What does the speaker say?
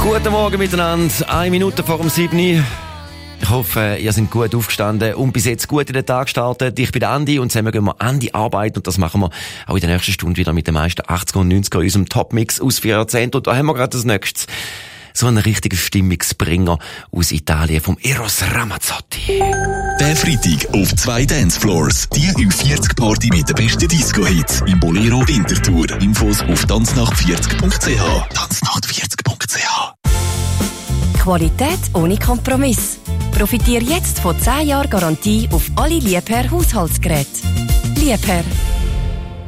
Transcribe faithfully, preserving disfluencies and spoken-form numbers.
Guten Morgen miteinander. Eine Minute vor dem sieben. Ich hoffe, ihr seid gut aufgestanden und bis jetzt gut in den Tag gestartet. Ich bin Andi und zusammen gehen wir an die Arbeit und das machen wir auch in der nächsten Stunde wieder mit den meisten achtziger und neunziger in unserem Top-Mix aus vier Jahrzehnten. Und da haben wir gerade das Nächste. So einen richtigen Stimmungsbringer aus Italien vom Eros Ramazzotti. Der Freitag auf zwei Dancefloors. Die U vierzig Party mit den besten Disco-Hits im Bolero Winterthur. Infos auf tanznacht vierzig punkt c h. tanznacht vierzig punkt c h. Qualität ohne Kompromiss. Profitiere jetzt von zehn Jahren Garantie auf alle Liebherr Haushaltsgeräte. Liebherr,